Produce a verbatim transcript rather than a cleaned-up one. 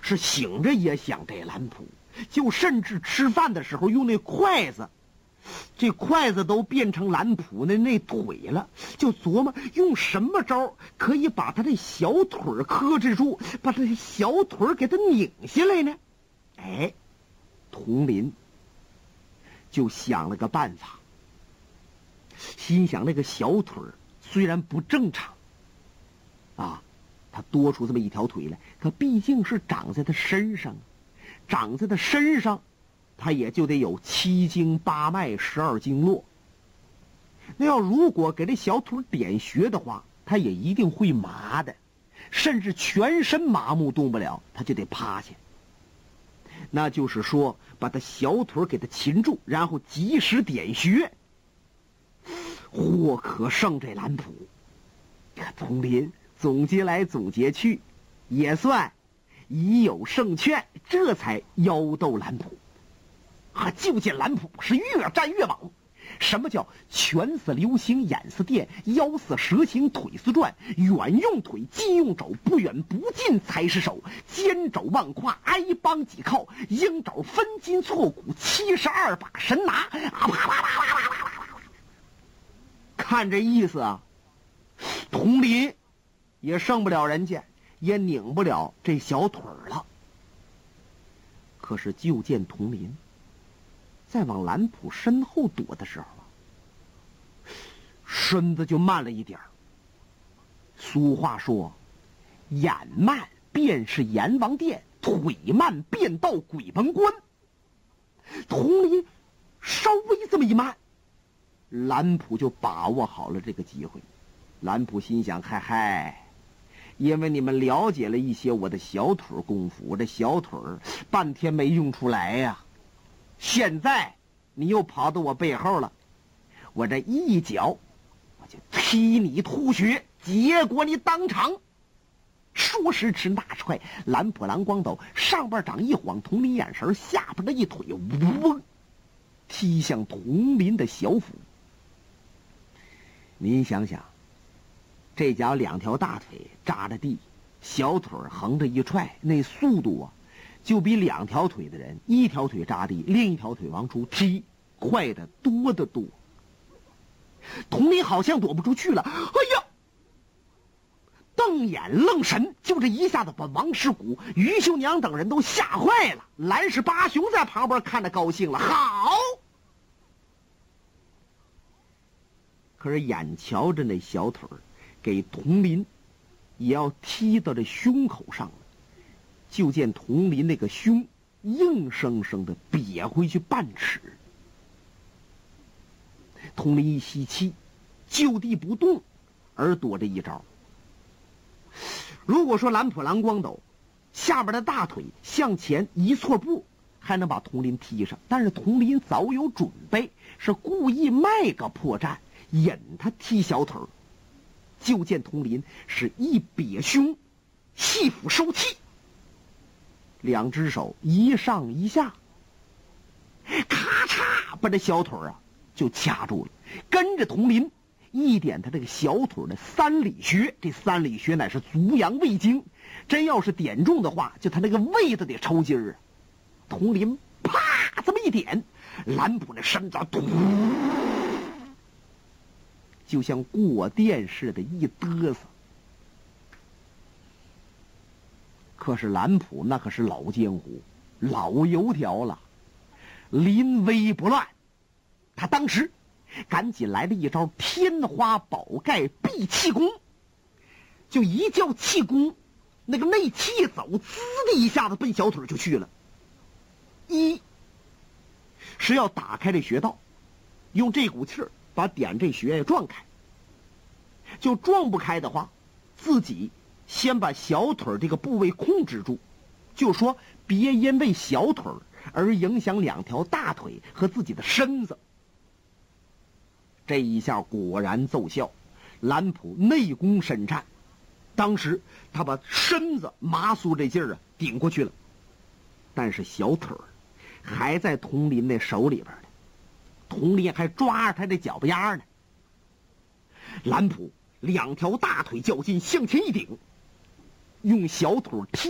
是醒着也想这蓝普，就甚至吃饭的时候用那筷子，这筷子都变成蓝普的那腿了，就琢磨用什么招可以把他这小腿克制住，把他这小腿给他拧下来呢？哎，佟林就想了个办法，心想那个小腿虽然不正常啊，他多出这么一条腿来，可毕竟是长在他身上，长在他身上他也就得有七经八脉十二经络。那要如果给这小腿点穴的话，他也一定会麻的，甚至全身麻木动不了，他就得趴下。那就是说把他小腿给他擒住，然后及时点穴，或可胜这蓝普。佟林总结来总结去，也算已有胜券，这才邀斗蓝普。啊，就见蓝普是越战越猛。什么叫拳似流星，眼似电，腰似蛇形，腿似转，远用腿，近用肘，不远不近才是手，肩肘腕胯，挨帮几靠，鹰爪分筋错骨，七十二把神拿。啊啪啪啪啪啪啪啪！看这意思啊，佟林也胜不了人家，也拧不了这小腿了。可是就见佟林在往蓝普身后躲的时候，身子就慢了一点。俗话说，眼慢便是阎王殿，腿慢便到鬼门关。佟林稍微这么一慢，蓝普就把握好了这个机会。蓝普心想，嗨嗨，因为你们了解了一些我的小腿功夫，我这小腿半天没用出来呀、啊。现在你又跑到我背后了，我这一脚我就踢你吐血，结果你当场。说时迟，那时快，蓝普蓝光斗上半掌一晃，佟林眼神，下边的一腿嗡踢向佟林的小腹。您想想，这家伙两条大腿扎着地，小腿横着一踹，那速度啊就比两条腿的人一条腿扎地，另一条腿往出踢快得多得多。佟林好像躲不出去了，哎呀，瞪眼愣神，就这一下子把王师古、于秀娘等人都吓坏了。蓝氏八雄在旁边看着高兴了，好。可是眼瞧着那小腿给佟林也要踢到这胸口上了，就见佟林那个胸硬生生的瘪回去半尺。佟林一吸气，就地不动，而躲这一招。如果说蓝普蓝光斗下边的大腿向前一错步，还能把佟林踢上，但是佟林早有准备，是故意卖个破绽，引他踢小腿。就见佟林是一瘪胸，细腹收气，两只手一上一下，咔嚓把这小腿啊就掐住了。跟着佟林一点他这个小腿的三里穴，这三里穴乃是足阳胃经，真要是点中的话，就他那个胃都得抽筋儿啊。佟林啪这么一点，蓝普那身子突就像过电似的一嘚瑟。可是蓝普那可是老江湖老油条了，临危不乱，他当时赶紧来了一招天花宝盖闭气功，就一叫气功，那个内气一走，滋的一下子奔小腿就去了。一是要打开这穴道，用这股气儿把点这穴也撞开，就撞不开的话，自己先把小腿这个部位控制住，就说别因为小腿而影响两条大腿和自己的身子。这一下果然奏效，蓝普内功深湛，当时他把身子麻酥这劲儿啊顶过去了，但是小腿还在佟林那手里边呢，佟林还抓着他这脚巴丫呢。蓝普两条大腿较劲，向前一顶，用小腿踢